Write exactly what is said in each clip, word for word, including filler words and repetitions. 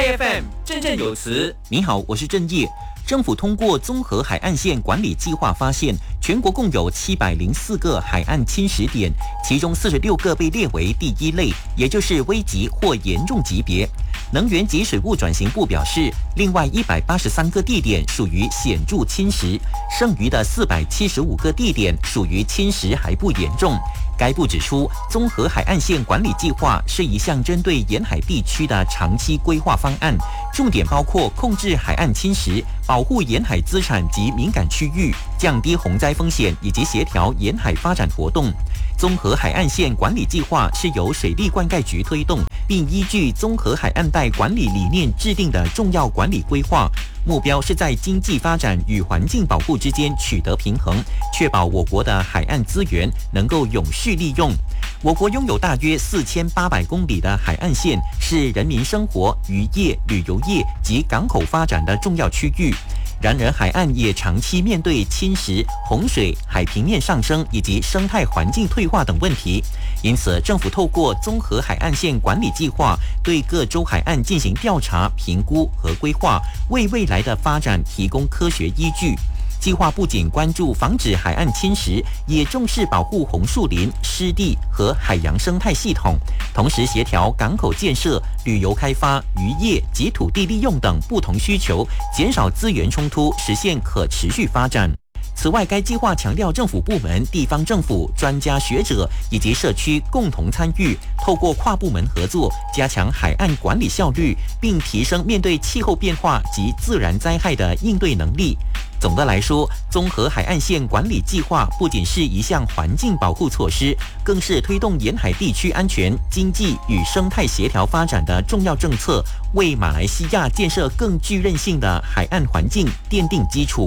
I F M 振振有词。 你好，我是郑业。政府通过综合海岸线管理计划发现，全国共有七百零四个海岸侵蚀点，其中四十六个被列为第一类，也就是危急或严重级别。能源及水务转型部表示，另外一百八十三个地点属于显著侵蚀，剩余的四百七十五个地点属于侵蚀还不严重。该部指出，综合海岸线管理计划是一项针对沿海地区的长期规划方案，重点包括控制海岸侵蚀、保护沿海资产及敏感区域、降低洪灾风险以及协调沿海发展活动。综合海岸线管理计划是由水利灌溉局推动，并依据综合海岸带管理理念制定的重要管理规划，目标是在经济发展与环境保护之间取得平衡，确保我国的海岸资源能够永续利用。我国拥有大约四千八百公里的海岸线，是人民生活、渔业、旅游业及港口发展的重要区域。然而，海岸也长期面对侵蚀、洪水、海平面上升以及生态环境退化等问题。因此，政府透过综合海岸线管理计划，对各州海岸进行调查、评估和规划，为未来的发展提供科学依据。计划不仅关注防止海岸侵蚀，也重视保护红树林、湿地和海洋生态系统，同时协调港口建设、旅游开发、渔业及土地利用等不同需求，减少资源冲突，实现可持续发展。此外，该计划强调政府部门、地方政府、专家学者以及社区共同参与，透过跨部门合作，加强海岸管理效率，并提升面对气候变化及自然灾害的应对能力。总的来说，综合海岸线管理计划不仅是一项环境保护措施，更是推动沿海地区安全、经济与生态协调发展的重要政策，为马来西亚建设更具韧性的海岸环境奠定基础。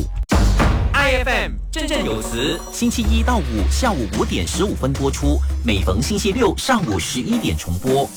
I F M 振振有词， 星期一到五下午五点十五分播出，每逢星期六上午十一点重播。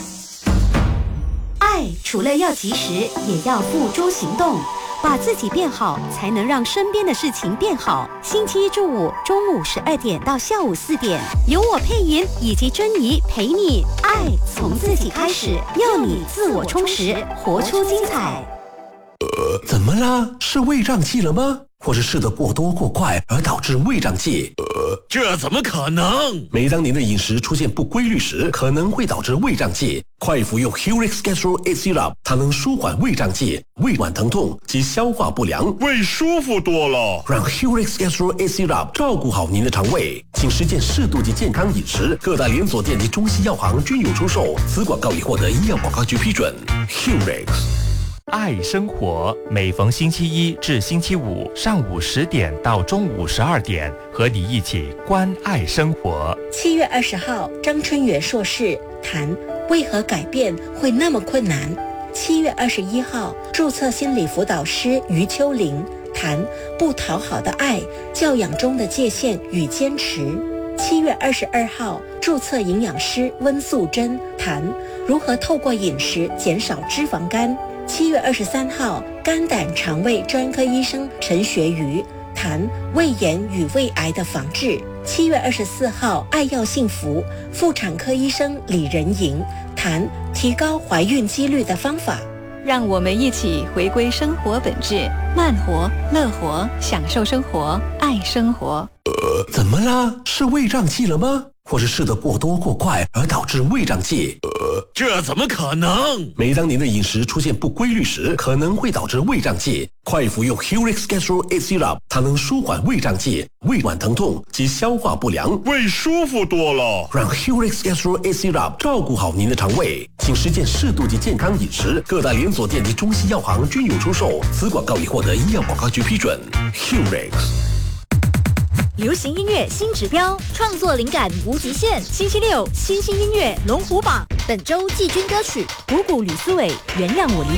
爱除了要及时，也要付诸行动。把自己变好，才能让身边的事情变好。星期一至五中午十二点到下午四点，由我配音以及珍妮陪你。爱从自己开始，要你自我充实，活出精彩。 呃，怎么啦？是胃胀气了吗？或是吃得过多过快而导致胃胀气？ 呃，这怎么可能？ 每当您的饮食出现不规律时，可能会导致胃胀气。快服用 Helix Gastro A Syrup， 它能舒缓胃胀气、胃脘疼痛及消化不良， 胃舒服多了。 让 Helix Gastro A Syrup 照顾好您的肠胃，请实践适度及健康饮食。各大连锁店及中西药行均有出售。此广告已获得医药广告局批准。Helix。 爱生活，每逢星期一至星期五上午十点到中午十二点，和你一起关爱生活。 七月二十号，张春元硕士谈为何改变会那么困难。七月二十一号，注册心理辅导师余秋玲谈不讨好的爱，教养中的界限与坚持。七月二十二号，注册营养师温素珍谈如何透过饮食减少脂肪肝。七月二十三号，肝胆肠胃专科医生陈学瑜谈胃炎与胃癌的防治。七月二十四号，爱要幸福妇产科医生李仁莹谈提高怀孕几率的方法。 让我们一起回归生活本质，慢活、乐活，享受生活，爱生活。 呃，怎么啦？是胃胀气了吗？或是吃得过多过快而导致胃胀气？ 呃，这怎么可能？ 每当您的饮食出现不规律时，可能会导致胃胀气。快服用 Helix Gastro A Syrup， 它能舒缓胃胀气、胃脘疼痛及消化不良， 胃舒服多了。 让 Helix Gastro A Syrup 照顾好您的肠胃，请实践适度及健康饮食。各大连锁店及中西药行均有出售。此广告已获得医药广告局批准。Helix。 流行音乐新指标，创作灵感无极限。星期六新星音乐龙虎榜，本周季军歌曲《鼓鼓吕思伟，原谅我离